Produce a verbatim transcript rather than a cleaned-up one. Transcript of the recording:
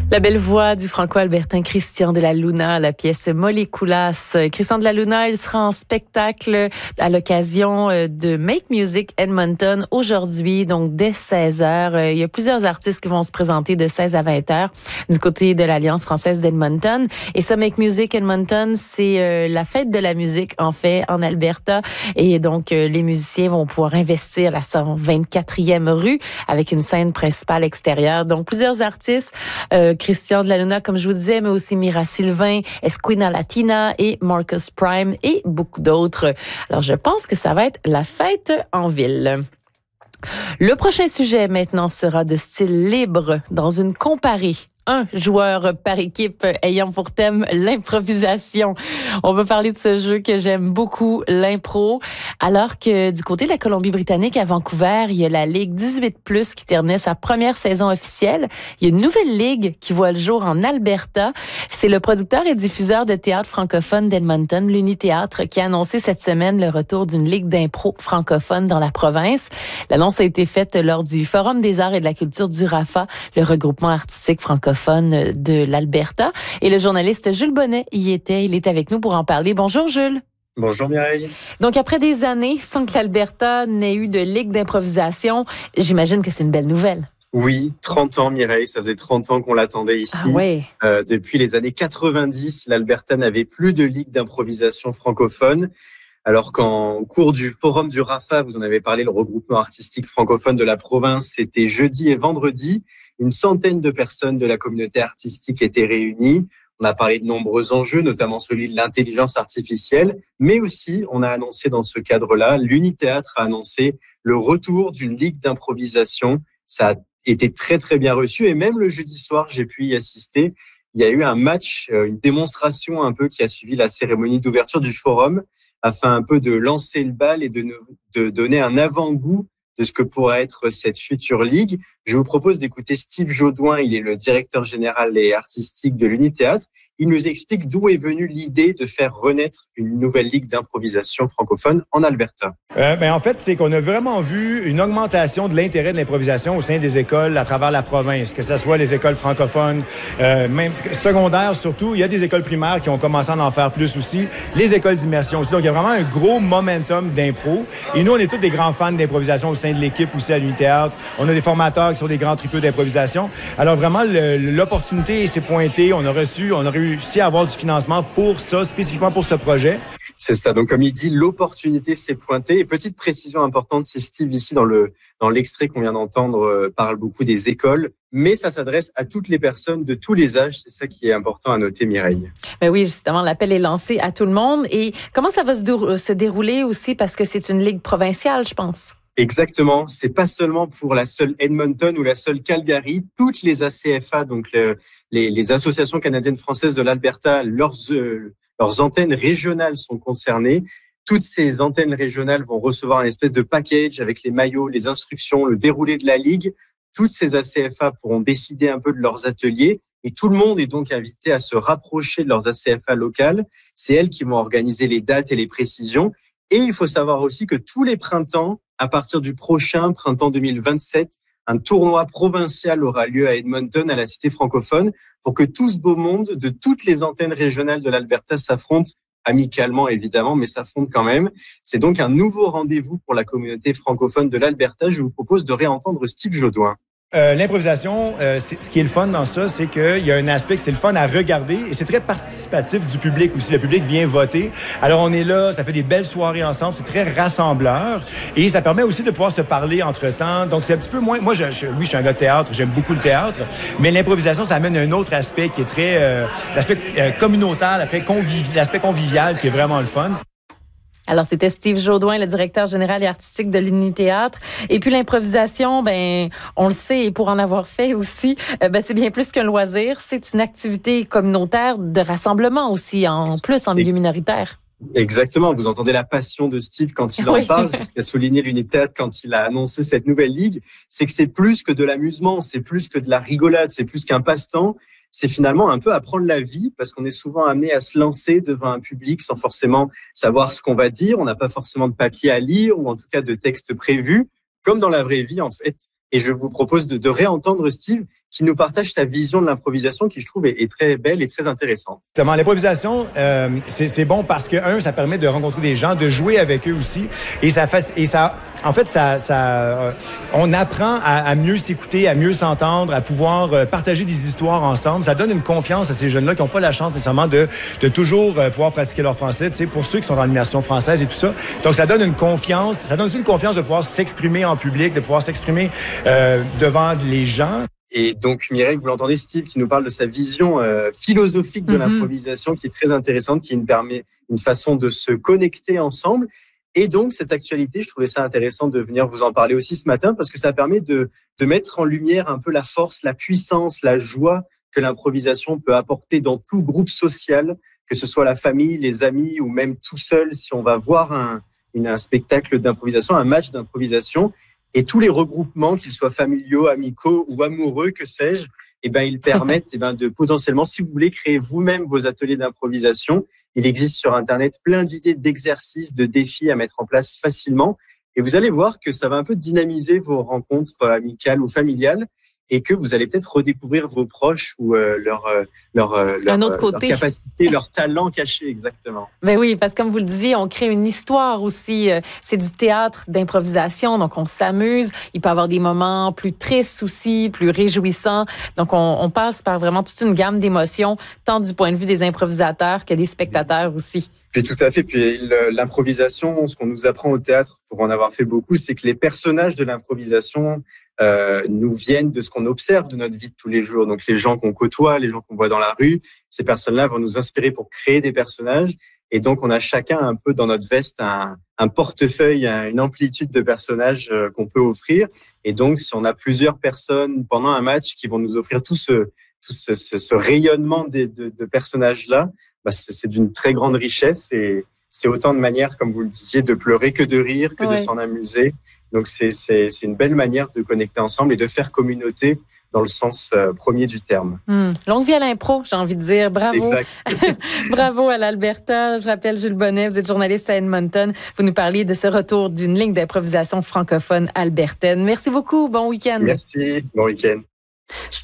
La belle voix du franco-albertain Christian de la Luna, la pièce Moléculas. Christian de la Luna, il sera en spectacle à l'occasion de Make Music Edmonton aujourd'hui, donc dès seize heures. Il y a plusieurs artistes qui vont se présenter de seize à vingt heures du côté de l'Alliance française d'Edmonton. Et ça, Make Music Edmonton, c'est la fête de la musique, en fait, en Alberta. Et donc, les musiciens vont pouvoir investir la cent vingt-quatrième rue avec une scène principale extérieure. Donc, plusieurs artistes, euh, Christian de la Luna, comme je vous disais, mais aussi Mira Sylvain, Esquina Latina et Marcus Prime et beaucoup d'autres. Alors, je pense que ça va être la fête en ville. Le prochain sujet maintenant sera de style libre dans une comparée. Un joueur par équipe ayant pour thème l'improvisation. On va parler de ce jeu que j'aime beaucoup, l'impro. Alors que du côté de la Colombie-Britannique, à Vancouver, il y a la Ligue dix-huit plus qui terminait sa première saison officielle. Il y a une nouvelle ligue qui voit le jour en Alberta. C'est le producteur et diffuseur de théâtre francophone d'Edmonton, l'Uni-Théâtre, qui a annoncé cette semaine le retour d'une ligue d'impro francophone dans la province. L'annonce a été faite lors du Forum des arts et de la culture du RAFA, le regroupement artistique francophone de l'Alberta. Et le journaliste Jules Bonnet y était. Il est avec nous pour en parler. Bonjour Jules. Bonjour Mireille. Donc après des années sans que l'Alberta n'ait eu de ligue d'improvisation, j'imagine que c'est une belle nouvelle. Oui, trente ans Mireille, ça faisait trente ans qu'on l'attendait ici. Ah ouais. Euh, depuis les années quatre-vingt-dix, l'Alberta n'avait plus de ligue d'improvisation francophone. Alors qu'en cours du forum du RAFA, vous en avez parlé, le regroupement artistique francophone de la province, c'était jeudi et vendredi. Une centaine de personnes de la communauté artistique étaient réunies. On a parlé de nombreux enjeux, notamment celui de l'intelligence artificielle, mais aussi, on a annoncé dans ce cadre-là, l'Uni-Théâtre a annoncé le retour d'une ligue d'improvisation. Ça a été très, très bien reçu et même le jeudi soir, j'ai pu y assister. Il y a eu un match, une démonstration un peu qui a suivi la cérémonie d'ouverture du forum afin un peu de lancer le bal et de, de donner un avant-goût de ce que pourrait être cette future ligue. Je vous propose d'écouter Steve Jaudoin, il est le directeur général et artistique de l'Uni-Théâtre. Il nous explique d'où est venue l'idée de faire renaître une nouvelle ligue d'improvisation francophone en Alberta. Euh, ben en fait, c'est qu'on a vraiment vu une augmentation de l'intérêt de l'improvisation au sein des écoles à travers la province, que ce soit les écoles francophones, euh, même secondaires surtout. Il y a des écoles primaires qui ont commencé à en faire plus aussi, les écoles d'immersion aussi. Donc, il y a vraiment un gros momentum d'impro. Et nous, on est tous des grands fans d'improvisation au sein de l'équipe aussi à l'Uni-Théâtre. On a des formateurs qui sont des grands tripeux d'improvisation. Alors, vraiment, le, l'opportunité s'est pointée. On a reçu, on a réussi à avoir du financement pour ça, spécifiquement pour ce projet. C'est ça. Donc, comme il dit, l'opportunité s'est pointée. Et petite précision importante, c'est Steve ici dans le dans l'extrait qu'on vient d'entendre euh, parle beaucoup des écoles, mais ça s'adresse à toutes les personnes de tous les âges. C'est ça qui est important à noter, Mireille. Ben oui, justement, l'appel est lancé à tout le monde. Et comment ça va se, dou- se dérouler aussi, parce que c'est une ligue provinciale, je pense. Exactement. C'est pas seulement pour la seule Edmonton ou la seule Calgary. Toutes les A C F A, donc le, les, les associations canadiennes françaises de l'Alberta, leurs euh, leurs antennes régionales sont concernées. Toutes ces antennes régionales vont recevoir un espèce de package avec les maillots, les instructions, le déroulé de la ligue. Toutes ces A C F A pourront décider un peu de leurs ateliers et tout le monde est donc invité à se rapprocher de leurs A C F A locales. C'est elles qui vont organiser les dates et les précisions. Et il faut savoir aussi que tous les printemps, à partir du prochain printemps deux mille vingt-sept, un tournoi provincial aura lieu à Edmonton, à la Cité francophone, pour que tout ce beau monde de toutes les antennes régionales de l'Alberta s'affrontent, amicalement évidemment, mais s'affrontent quand même. C'est donc un nouveau rendez-vous pour la communauté francophone de l'Alberta. Je vous propose de réentendre Steve Jaudoin. Euh, l'improvisation, euh, c'est, ce qui est le fun dans ça, c'est qu'il y a un aspect que c'est le fun à regarder et c'est très participatif du public aussi. Le public vient voter. Alors, on est là, ça fait des belles soirées ensemble, c'est très rassembleur et ça permet aussi de pouvoir se parler entre-temps. Donc, c'est un petit peu moins... Moi, je, je, oui, je suis un gars de théâtre, j'aime beaucoup le théâtre, mais l'improvisation, ça amène un autre aspect qui est très... Euh, l'aspect euh, communautaire, l'aspect, conviv- l'aspect convivial qui est vraiment le fun. Alors, c'était Steve Jaudoin, le directeur général et artistique de l'Uni-Théâtre. Et puis, l'improvisation, ben, on le sait, et pour en avoir fait aussi, ben, c'est bien plus qu'un loisir. C'est une activité communautaire de rassemblement aussi, en plus, en milieu minoritaire. Exactement. Vous entendez la passion de Steve quand il en oui. parle. C'est ce qu'a souligné l'Uni-Théâtre quand il a annoncé cette nouvelle ligue. C'est que c'est plus que de l'amusement, c'est plus que de la rigolade, c'est plus qu'un passe-temps. C'est finalement un peu apprendre la vie parce qu'on est souvent amené à se lancer devant un public sans forcément savoir ce qu'on va dire. On n'a pas forcément de papier à lire ou en tout cas de texte prévu, comme dans la vraie vie en fait. Et je vous propose de, de réentendre Steve qui nous partage sa vision de l'improvisation qui, je trouve, est, est très belle et très intéressante. Justement, l'improvisation, euh, c'est, c'est bon parce que, un, ça permet de rencontrer des gens, de jouer avec eux aussi. Et ça fait, et ça, en fait, ça, ça, euh, on apprend à, à mieux s'écouter, à mieux s'entendre, à pouvoir euh, partager des histoires ensemble. Ça donne une confiance à ces jeunes-là qui n'ont pas la chance nécessairement de, de toujours euh, pouvoir pratiquer leur français, tu sais, pour ceux qui sont en immersion française et tout ça. Donc, ça donne une confiance. Ça donne aussi une confiance de pouvoir s'exprimer en public, de pouvoir s'exprimer euh, devant les gens. Et donc, Mireille, vous l'entendez, Steve, qui nous parle de sa vision euh, philosophique de mm-hmm. l'improvisation, qui est très intéressante, qui nous permet une façon de se connecter ensemble. Et donc, cette actualité, je trouvais ça intéressant de venir vous en parler aussi ce matin, parce que ça permet de, de mettre en lumière un peu la force, la puissance, la joie que l'improvisation peut apporter dans tout groupe social, que ce soit la famille, les amis ou même tout seul, si on va voir un, une, un spectacle d'improvisation, un match d'improvisation. Et tous les regroupements, qu'ils soient familiaux, amicaux ou amoureux, que sais-je, eh ben, ils permettent eh ben, de potentiellement, si vous voulez, créer vous-même vos ateliers d'improvisation. Il existe sur Internet plein d'idées d'exercices, de défis à mettre en place facilement. Et vous allez voir que ça va un peu dynamiser vos rencontres amicales ou familiales et que vous allez peut-être redécouvrir vos proches ou euh, leur, euh, leur, euh, leur, euh, leur capacité, leur talent caché, exactement. Ben oui, parce que comme vous le disiez, on crée une histoire aussi. C'est du théâtre d'improvisation, donc on s'amuse. Il peut y avoir des moments plus tristes aussi, plus réjouissants. Donc on, on passe par vraiment toute une gamme d'émotions, tant du point de vue des improvisateurs que des spectateurs aussi. Puis tout à fait. Puis l'improvisation, ce qu'on nous apprend au théâtre, pour en avoir fait beaucoup, c'est que les personnages de l'improvisation euh, nous viennent de ce qu'on observe de notre vie de tous les jours. Donc les gens qu'on côtoie, les gens qu'on voit dans la rue, ces personnes-là vont nous inspirer pour créer des personnages. Et donc on a chacun un peu dans notre veste un, un portefeuille, une amplitude de personnages qu'on peut offrir. Et donc si on a plusieurs personnes pendant un match qui vont nous offrir tout ce, tout ce, ce, ce rayonnement de, de, de personnages-là, bah c'est, c'est d'une très grande richesse et c'est autant de manières, comme vous le disiez, de pleurer que de rire, que ouais. de s'en amuser. Donc c'est, c'est, c'est une belle manière de connecter ensemble et de faire communauté dans le sens euh, premier du terme. Mmh. Longue vie à l'impro, j'ai envie de dire. Bravo. Exact. Bravo à l'Alberta. Je rappelle Jules Bonnet, vous êtes journaliste à Edmonton. Vous nous parliez de ce retour d'une ligne d'improvisation francophone albertaine. Merci beaucoup. Bon week-end. Merci. Bon week-end.